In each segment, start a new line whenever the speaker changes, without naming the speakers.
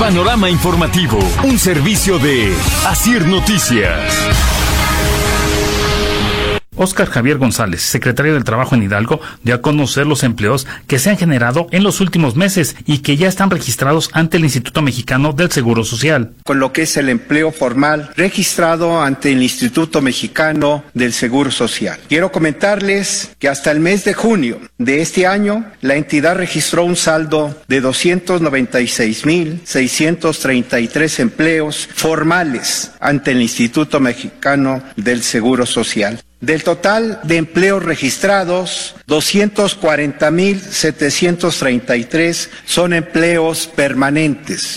Panorama Informativo, un servicio de Asir Noticias.
Óscar Javier González, secretario del Trabajo en Hidalgo, dio a conocer los empleos que se han generado en los últimos meses y que ya están registrados ante el Instituto Mexicano del Seguro Social.
Con lo que es el empleo formal registrado ante el Instituto Mexicano del Seguro Social. Quiero comentarles que hasta el mes de junio de este año, la entidad registró un saldo de 296,633 empleos formales ante el Instituto Mexicano del Seguro Social. Del total de empleos registrados, 240,733 son empleos permanentes,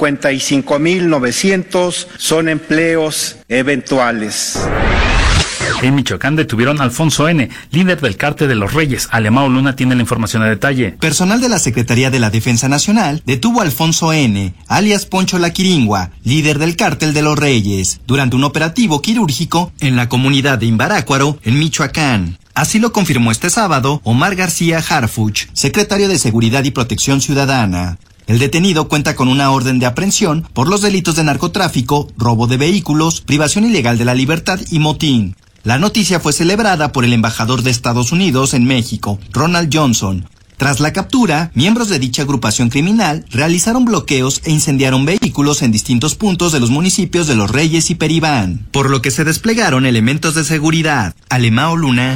55,900 son empleos eventuales.
En Michoacán detuvieron a Alfonso N., líder del Cártel de los Reyes. Alemão Luna tiene la información a detalle.
Personal de la Secretaría de la Defensa Nacional detuvo a Alfonso N., alias Poncho la Quiringua, líder del Cártel de los Reyes, durante un operativo quirúrgico en la comunidad de Imbarácuaro, en Michoacán. Así lo confirmó este sábado Omar García Harfuch, secretario de Seguridad y Protección Ciudadana. El detenido cuenta con una orden de aprehensión por los delitos de narcotráfico, robo de vehículos, privación ilegal de la libertad y motín. La noticia fue celebrada por el embajador de Estados Unidos en México, Ronald Johnson. Tras la captura, miembros de dicha agrupación criminal realizaron bloqueos e incendiaron vehículos en distintos puntos de los municipios de Los Reyes y Peribán, por lo que se desplegaron elementos de seguridad. Alemão Luna.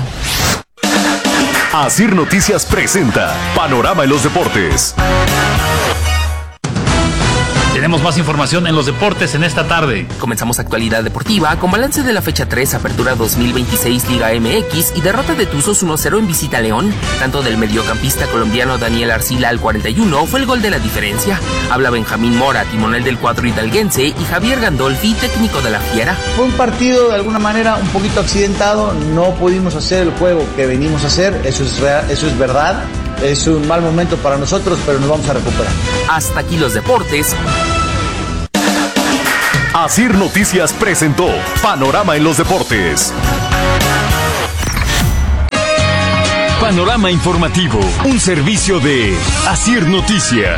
Asir Noticias presenta Panorama en los Deportes.
Tenemos más información en los deportes en esta tarde.
Comenzamos actualidad deportiva con balance de la fecha 3, Apertura 2026 Liga MX y derrota de Tuzos 1-0 en visita a León. Tanto del mediocampista colombiano Daniel Arcila al 41 fue el gol de la diferencia. Habla Benjamín Mora, timonel del cuadro hidalguense, y Javier Gandolfi, técnico de la Fiera.
Fue un partido de alguna manera un poquito accidentado, no pudimos hacer el juego que venimos a hacer, eso es verdad. Es un mal momento para nosotros, pero nos vamos a recuperar.
Hasta aquí los deportes.
Asir Noticias presentó Panorama en los Deportes. Panorama Informativo, un servicio de Asir Noticias.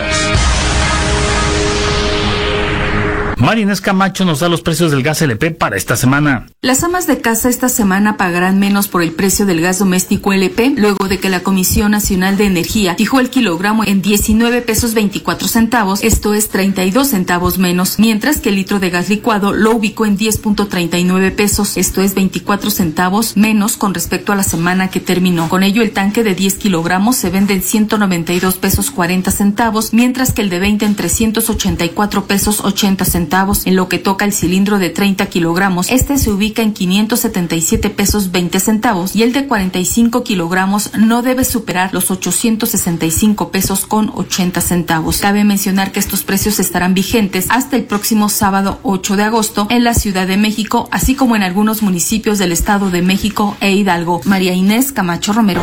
María Inés Camacho nos da los precios del gas LP para esta semana.
Las amas de casa esta semana pagarán menos por el precio del gas doméstico LP, luego de que la Comisión Nacional de Energía fijó el kilogramo en 19 pesos 24 centavos, esto es 32 centavos menos, mientras que el litro de gas licuado lo ubicó en 10.39 pesos, esto es 24 centavos menos con respecto a la semana que terminó. Con ello, el tanque de 10 kilogramos se vende en 192 pesos 40 centavos, mientras que el de 20 en 384 pesos 80 centavos. En lo que toca el cilindro de 30 kilogramos, este se ubica en 577 pesos 20 centavos y el de 45 kilogramos no debe superar los 865 pesos con 80 centavos. Cabe mencionar que estos precios estarán vigentes hasta el próximo sábado 8 de agosto en la Ciudad de México, así como en algunos municipios del Estado de México e Hidalgo. María Inés Camacho Romero.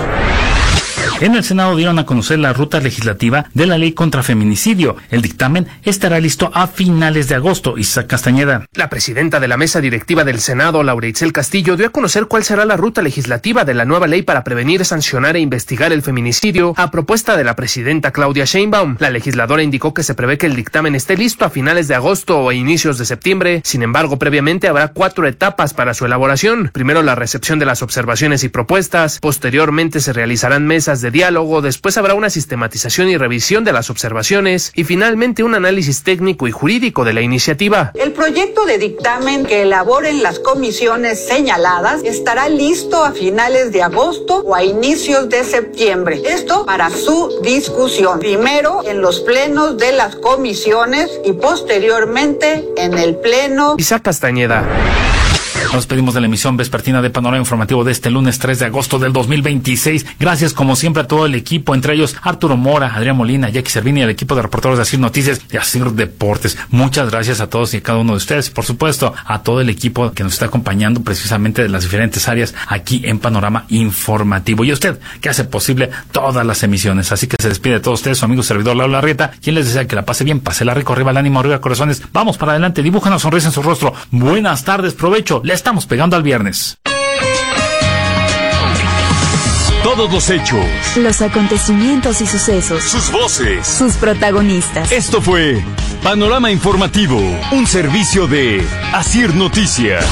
En el Senado dieron a conocer la ruta legislativa de la ley contra feminicidio. El dictamen estará listo a finales de agosto. Isaac Castañeda.
La presidenta de la mesa directiva del Senado, Laura Itzel Castillo, dio a conocer cuál será la ruta legislativa de la nueva ley para prevenir, sancionar e investigar el feminicidio a propuesta de la presidenta Claudia Sheinbaum. La legisladora indicó que se prevé que el dictamen esté listo a finales de agosto o a inicios de septiembre. Sin embargo, previamente habrá 4 etapas para su elaboración. Primero, la recepción de las observaciones y propuestas. Posteriormente, se realizarán mesas de diálogo, después habrá una sistematización y revisión de las observaciones y finalmente un análisis técnico y jurídico de la iniciativa.
El proyecto de dictamen que elaboren las comisiones señaladas estará listo a finales de agosto o a inicios de septiembre. Esto para su discusión, primero en los plenos de las comisiones y posteriormente en el pleno.
Isaac Castañeda.
Nos despedimos de la emisión vespertina de Panorama Informativo de este lunes 3 de agosto del 2026. Gracias como siempre a todo el equipo, entre ellos Arturo Mora, Adrián Molina, Jackie Servini y el equipo de reporteros de Asir Noticias y Asir Deportes. Muchas gracias a todos y a cada uno de ustedes. Por supuesto, a todo el equipo que nos está acompañando precisamente de las diferentes áreas aquí en Panorama Informativo. Y a usted, que hace posible todas las emisiones. Así que se despide de todos ustedes, su amigo servidor Lalo Larrieta, quien les desea que la pase bien, pásela rico, arriba el ánimo, arriba corazones. Vamos para adelante, dibuja una sonrisa en su rostro. Buenas tardes, provecho. Le estamos pegando al viernes.
Todos los hechos,
los acontecimientos y sucesos,
sus voces,
sus protagonistas.
Esto fue Panorama Informativo, un servicio de Asir Noticias.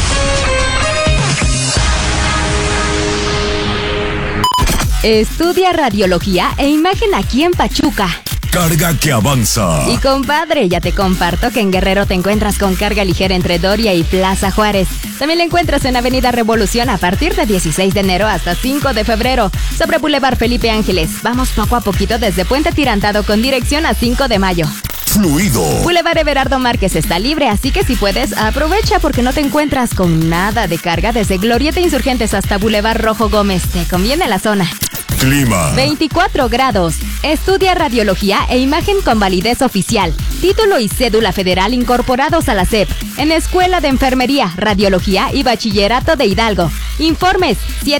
Estudia radiología e imagen aquí en Pachuca.
Carga que avanza.
Y compadre, ya te comparto que en Guerrero te encuentras con carga ligera entre Doria y Plaza Juárez. También la encuentras en Avenida Revolución a partir de 16 de enero hasta 5 de febrero. Sobre Boulevard Felipe Ángeles. Vamos poco a poquito desde Puente Tirantado con dirección a 5 de mayo.
Fluido.
Boulevard Everardo Márquez está libre, así que si puedes, aprovecha porque no te encuentras con nada de carga desde Glorieta Insurgentes hasta Boulevard Rojo Gómez. Te conviene la zona.
Clima.
24 grados. Estudia radiología e imagen con validez oficial. Título y cédula federal incorporados a la SEP. En Escuela de Enfermería, Radiología y Bachillerato de Hidalgo. Informes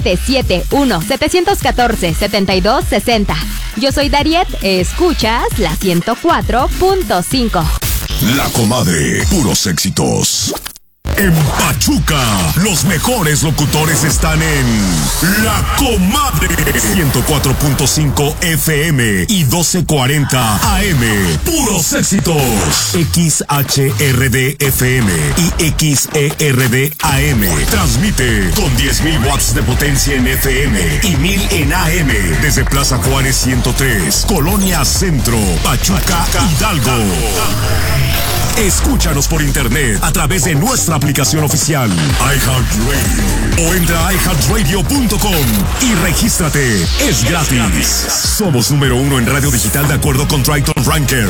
771-714-7260. Yo soy Dariet, escuchas la 104.5.
La Comadre, puros éxitos. En Pachuca, los mejores locutores están en La Comadre 104.5 FM y 1240 AM. Puros éxitos. XHRD FM y XERD AM. Transmite con 10.000 watts de potencia en FM y 1.000 en AM desde Plaza Juárez 103, Colonia Centro, Pachuca, Hidalgo. Escúchanos por internet a través de nuestra aplicación oficial iHeartRadio o entra a iHeartRadio.com y regístrate. Es gratis. Somos número 1 en radio digital de acuerdo con Triton Ranker.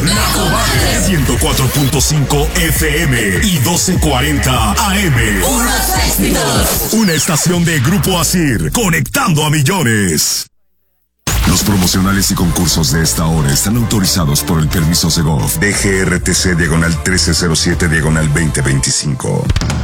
104.5 FM y 1240 AM. Una estación de Grupo Asir, conectando a millones. Los promocionales y concursos de esta hora están autorizados por el permiso Segov DGRTC /1307/2025.